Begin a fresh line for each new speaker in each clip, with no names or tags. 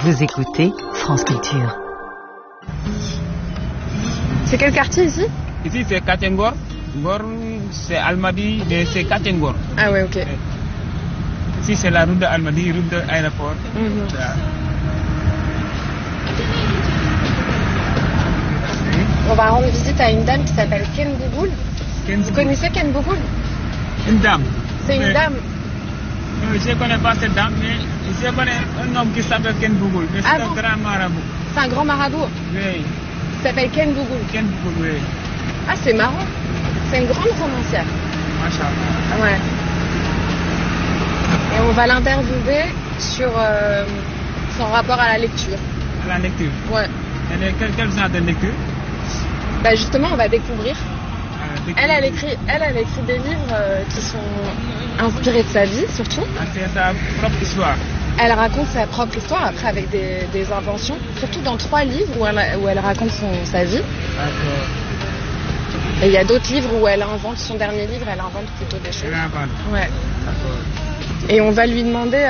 Vous écoutez France Culture.
C'est quel quartier ici?
Ici c'est Katengor. Ngor c'est Almadi, mais c'est Katengor.
Ah ouais, ok.
Ici c'est la route de Almadi, route de l'aéroport.
On va rendre visite à une dame qui s'appelle Ken Bougoul. Vous connaissez Ken Bougoul?
Une dame.
C'est une dame.
Je ne connais pas cette dame, mais je connais un homme qui s'appelle Ken Bougoul. C'est un grand marabout.
C'est un grand marabout?
Oui.
Il s'appelle Ken Bougoul.
Ken Bougoul, oui.
Ah, c'est marrant. C'est une grande romancière.
Machallah.
Ouais. Et on va l'interviewer sur son rapport à la lecture.
À la lecture?
Ouais.
Quel genre de lecture?
Bah justement, on va découvrir. Elle a écrit des livres qui sont inspirés de sa vie, surtout.
C'est sa propre histoire.
Elle raconte sa propre histoire, après avec des inventions, surtout dans 3 livres où elle raconte sa vie.
D'accord.
Et il y a d'autres livres où elle invente, son dernier livre, elle invente plutôt des choses.
Elle invente.
Ouais.
D'accord.
Et on va lui demander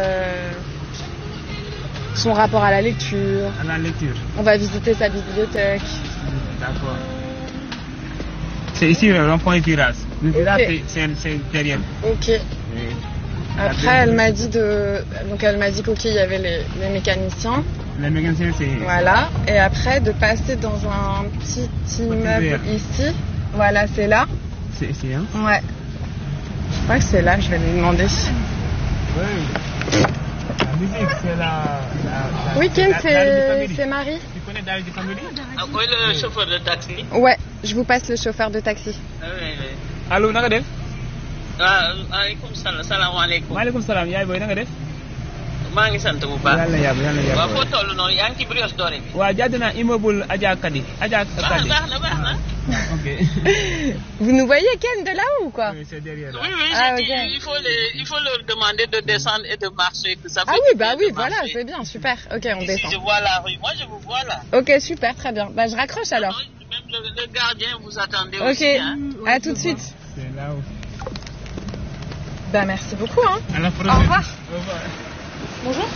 son rapport à la lecture.
À la lecture.
On va visiter sa bibliothèque.
D'accord. C'est ici le rond-point Viras. Le Viras,
Okay.
c'est derrière.
Ok.
Oui.
Après, elle m'a dit qu'ok, il y avait les mécaniciens.
Les mécaniciens, c'est...
Voilà. Et après, de passer dans un petit immeuble ici. Voilà, c'est là.
C'est ici, hein?
Ouais. Je crois que c'est là, je vais lui demander.
Oui. La musique, c'est la
Oui, Ken, c'est Marie.
Tu connais David de Family?
Oui, le chauffeur de taxi.
Ouais, je vous passe le chauffeur de taxi.
Oui.
Allô, naka def?
Aleykum salaam, salaamaaleykum.
Maaleykum salaam, yaay booy naka def?
maa ngi sant bu baax.
Yàlla yàlla yàlla.
waaw foo toll noonu yaa ngi ci Brioche Dorée bi.
waaw jàdd naa immeuble Adja Kadi.
baax na.
Ok.
Vous nous voyez, Ken, de là-haut ou quoi?
Oui, c'est derrière.
Oui,
Ah,
j'ai dit,
ok.
il faut leur demander de descendre et de marcher. Que ça fait
Voilà, c'est bien, super. Ok, on
Ici,
descend.
je vois la rue, moi je vous vois là.
Ok, super, très bien. Bah, je raccroche alors.
Même le gardien vous attendez
Ok,
aussi. Hein.
à tout de suite.
C'est là-haut.
Bah, merci beaucoup. Hein.
À la prochaine.
Au revoir.
Au revoir.
Bonjour.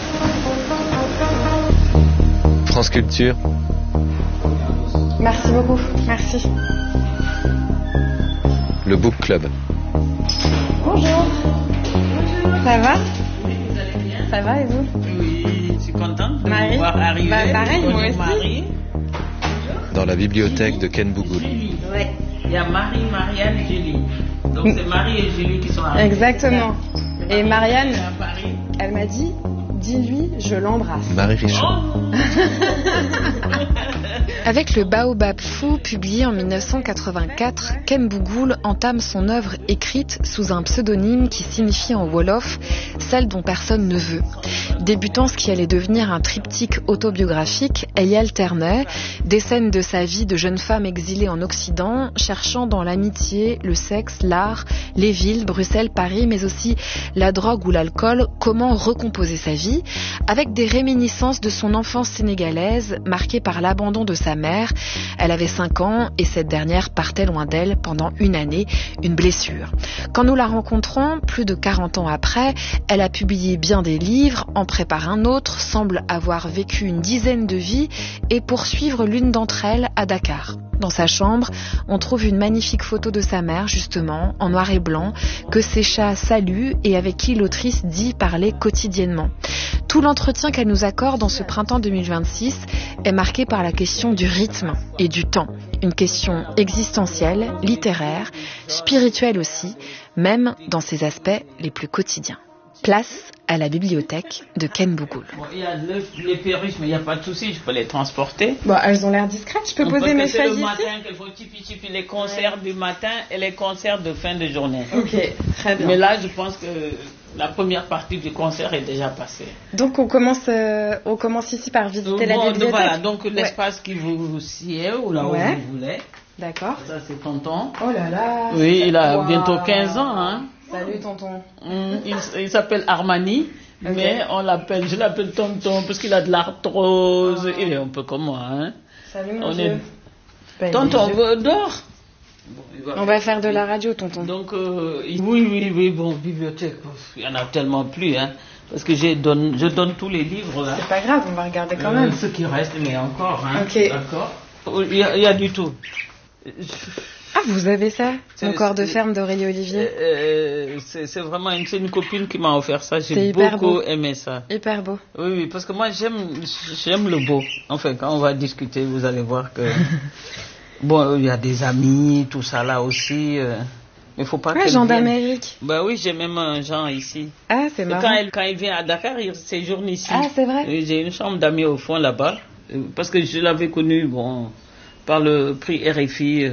France Culture.
Merci beaucoup, merci.
Le Book Club.
Bonjour. Ça va?
Oui, vous allez bien?
Ça va et vous?
Oui, je suis contente de
Marie?
vous voir arriver.
Bah, pareil, moi aussi.
Marie.
Dans la bibliothèque de Ken Bougoul.
Ouais. Il y a Marie, Marianne, Julie. Donc c'est Marie et Julie qui sont arrivées.
Exactement. Et Marianne,
à Paris.
elle m'a dit, dis-lui, je l'embrasse.
Marie Richaud.
Avec le Baobab fou, publié en 1984, Ken Bougoul entame son œuvre écrite sous un pseudonyme qui signifie en wolof celle dont personne ne veut. Débutant ce qui allait devenir un triptyque autobiographique, elle y alternait des scènes de sa vie de jeune femme exilée en Occident, cherchant dans l'amitié, le sexe, l'art, les villes, Bruxelles, Paris, mais aussi la drogue ou l'alcool, comment recomposer sa vie, avec des réminiscences de son enfance sénégalaise, marquée par l'abandon de sa mère. Elle avait 5 ans et cette dernière partait loin d'elle pendant une année, une blessure. Quand nous la rencontrons, plus de 40 ans après, elle a publié bien des livres, en prépare un autre, semble avoir vécu une dizaine de vies et poursuivre l'une d'entre elles à Dakar. Dans sa chambre, on trouve une magnifique photo de sa mère, justement, en noir et blanc, que ses chats saluent et avec qui l'autrice dit parler quotidiennement. Tout l'entretien qu'elle nous accorde en ce printemps 2026 est marqué par la question du rythme et du temps. Une question existentielle, littéraire, spirituelle aussi, même dans ses aspects les plus quotidiens. Place à la bibliothèque de Ken Bougoul.
Bon, il y a les perruches, mais il n'y a pas de souci, je peux les transporter.
Bon, elles ont l'air discrètes, je peux poser mes feuilles ici?
C'est le matin qu'il faut tipi les concerts du matin et les concerts de fin de journée.
Ok, très bien.
Mais là, je pense que la première partie du concert est déjà passée.
Donc on commence ici par visiter la bibliothèque.
Voilà, donc l'espace qui vous sied ou là où vous voulez.
D'accord.
Ça c'est tonton.
Oh là là.
Oui, il a bientôt 15 ans. Hein.
Salut tonton.
Il s'appelle Armani, mais je l'appelle tonton parce qu'il a de l'arthrose. Il est un peu comme moi. Hein.
Salut mon Dieu.
Tonton, dors.
Bon, on va faire de la radio, tonton.
Donc, oui, bon, bibliothèque, il y en a tellement plus. Hein. Parce que je donne tous les livres là.
C'est pas grave, on va regarder quand même.
Ce qui reste, mais encore, hein.
Ok.
D'accord. Il y a du tout.
Ah, vous avez ça? Mon corps de ferme d'Aurélie Olivier.
C'est vraiment une copine qui m'a offert ça. J'ai
C'est hyper
beaucoup
beau.
aimé ça.
Hyper beau.
Oui, parce que moi j'aime le beau. Enfin, quand on va discuter, vous allez voir que bon, il y a des amis, tout ça là aussi. Mais faut pas.
Ouais, Jean d'Amérique.
Bah oui, j'ai même un Jean ici.
Ah, c'est
Et
marrant.
quand il vient à Dakar, il séjourne ici.
Ah, c'est vrai.
Et j'ai une chambre d'amis au fond là-bas, parce que je l'avais connu, bon, par le prix RFI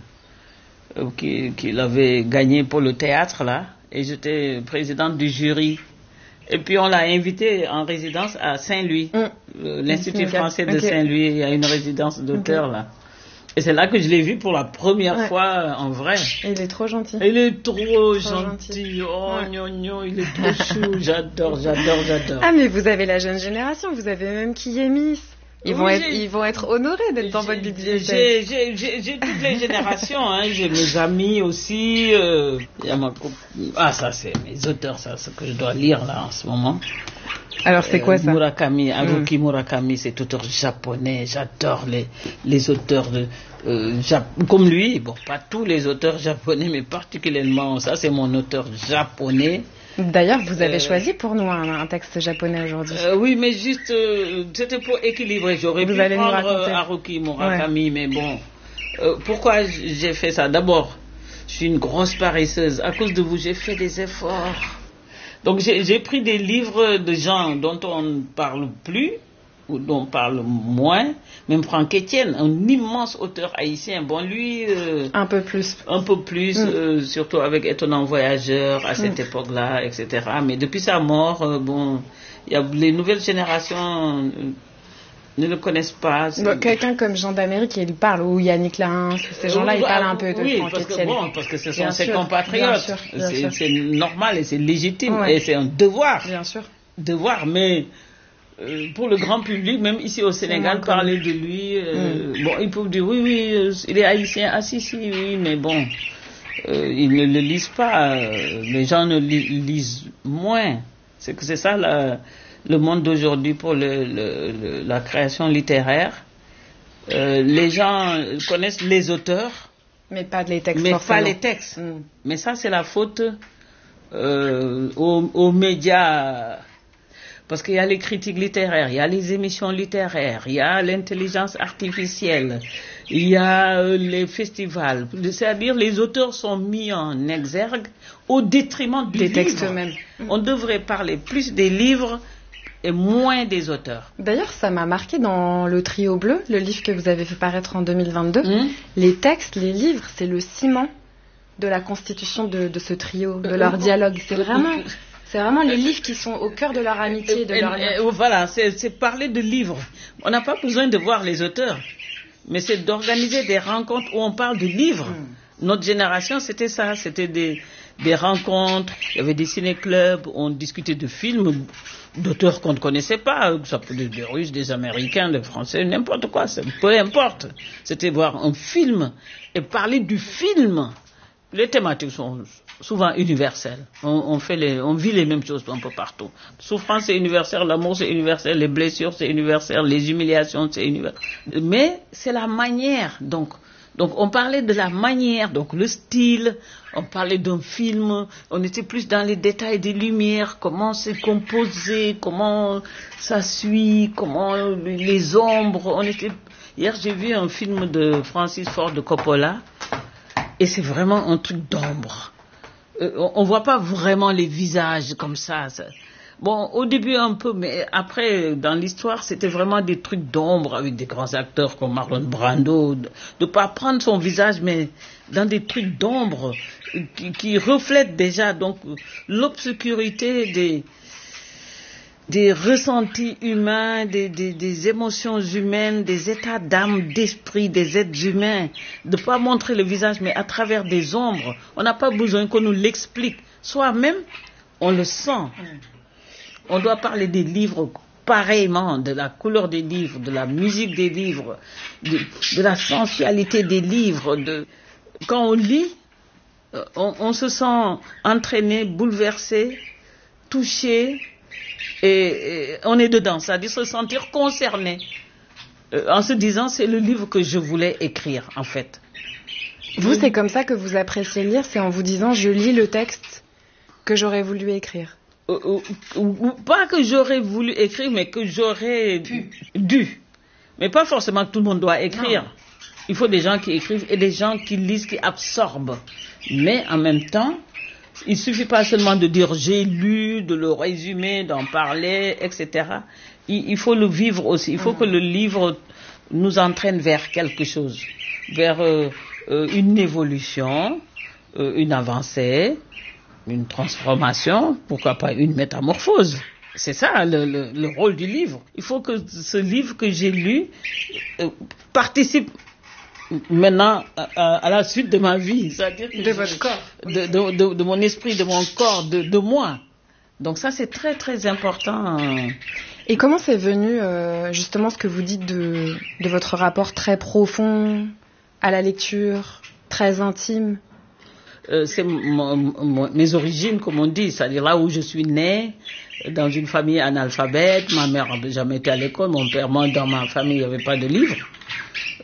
qu'il avait gagné pour le théâtre là, et j'étais présidente du jury. Et puis on l'a invité en résidence à Saint-Louis, l'Institut français de Saint-Louis. Il y a une résidence d'auteur là. Et c'est là que je l'ai vu pour la première fois en vrai.
Il est trop gentil.
Il est trop gentil. Oh, gnogno, il est trop chou. J'adore.
Ah, mais vous avez la jeune génération, vous avez même Kiyemis. Ils vont être honorés d'être dans votre bibliothèque.
J'ai toutes les générations, hein. J'ai mes amis aussi. Il y a ça c'est mes auteurs, ça, ce que je dois lire là en ce moment.
Alors c'est quoi ça?
Murakami, Haruki Murakami, c'est auteur japonais. J'adore les auteurs comme lui. Bon, pas tous les auteurs japonais, mais particulièrement ça, c'est mon auteur japonais.
D'ailleurs, vous avez choisi pour nous un texte japonais aujourd'hui.
Oui, mais juste, c'était pour équilibrer. J'aurais pu prendre Haruki Murakami, mais bon. Pourquoi j'ai fait ça? D'abord, je suis une grosse paresseuse. À cause de vous, j'ai fait des efforts. Donc, j'ai pris des livres de gens dont on ne parle plus, ou dont on parle moins. Même Franck Etienne, un immense auteur haïtien. Bon, lui...
un peu plus.
Surtout avec Étonnant Voyageur, à cette époque-là, etc. Mais depuis sa mort, bon, les nouvelles générations ne le connaissent pas.
Bon, quelqu'un comme Jean d'Amérique, il parle, ou Yannick Lahens, ces gens-là, ils parlent un peu de Franck Etienne.
Oui, parce que ce sont ses compatriotes.
Bien sûr.
C'est normal et c'est légitime. Et c'est un devoir.
Bien sûr.
Devoir, mais... pour le grand public, même ici au Sénégal, parler de lui, bon, ils peuvent dire oui, il est haïtien, oui, mais bon, ils ne le lisent pas, les gens ne lisent moins. C'est ça le monde d'aujourd'hui pour la création littéraire. Les gens connaissent les auteurs,
mais pas les textes.
Mais ça, c'est la faute aux médias. Parce qu'il y a les critiques littéraires, il y a les émissions littéraires, il y a l'intelligence artificielle, il y a les festivals. C'est-à-dire les auteurs sont mis en exergue au détriment des
textes eux-mêmes.
On devrait parler plus des livres et moins des auteurs.
D'ailleurs, ça m'a marqué dans Le Trio Bleu, le livre que vous avez fait paraître en 2022. Les textes, les livres, c'est le ciment de la constitution de ce trio, de leur dialogue. C'est vraiment les livres qui sont au cœur de leur amitié, de leur lien.
Voilà, c'est parler de livres. On n'a pas besoin de voir les auteurs, mais c'est d'organiser des rencontres où on parle de livres. Notre génération, c'était ça, c'était des rencontres, il y avait des ciné-clubs, on discutait de films d'auteurs qu'on ne connaissait pas, ça peut être des Russes, des Américains, des Français, n'importe quoi, peu importe. C'était voir un film et parler du film. Les thématiques sont souvent universelles. On vit les mêmes choses un peu partout. Souffrance, c'est universel, l'amour, c'est universel, les blessures, c'est universel, les humiliations, c'est universel. Mais c'est la manière. Donc on parlait de la manière, donc le style, on parlait d'un film, on était plus dans les détails des lumières, comment c'est composé, comment ça suit, comment les ombres. Hier, j'ai vu un film de Francis Ford Coppola, et c'est vraiment un truc d'ombre. On voit pas vraiment les visages comme ça. Bon, au début un peu, mais après, dans l'histoire, c'était vraiment des trucs d'ombre avec des grands acteurs comme Marlon Brando, de pas prendre son visage, mais dans des trucs d'ombre qui reflètent déjà donc l'obscurité des ressentis humains, des émotions humaines, des états d'âme, d'esprit, des êtres humains, de pas montrer le visage, mais à travers des ombres. On n'a pas besoin qu'on nous l'explique. Soi-même, on le sent. On doit parler des livres pareillement, de la couleur des livres, de la musique des livres, de la sensualité des livres. Quand on lit, on se sent entraîné, bouleversé, touché, et on est dedans, c'est-à-dire se sentir concerné, en se disant c'est le livre que je voulais écrire en fait.
Vous, c'est comme ça que vous appréciez lire, c'est en vous disant je lis le texte que j'aurais voulu écrire.
Pas que j'aurais voulu écrire, mais que j'aurais dû. Mais pas forcément que tout le monde doit écrire. Non. Il faut des gens qui écrivent et des gens qui lisent, qui absorbent. Mais en même temps, il suffit pas seulement de dire j'ai lu, de le résumer, d'en parler, etc. Il faut le vivre aussi. Il faut que le livre nous entraîne vers quelque chose, vers une évolution, une avancée, une transformation, pourquoi pas une métamorphose. C'est ça le rôle du livre. Il faut que ce livre que j'ai lu participe maintenant à la suite de ma vie, c'est-à-dire
de votre corps,
de mon esprit, de mon corps, de moi. Donc ça c'est très très important.
Et comment c'est venu justement ce que vous dites de votre rapport très profond à la lecture, très intime?
C'est mes origines, comme on dit, c'est-à-dire là où je suis née, dans une famille analphabète. Ma mère n'avait jamais été à l'école, mon père, moi, dans ma famille, il n'y avait pas de livres.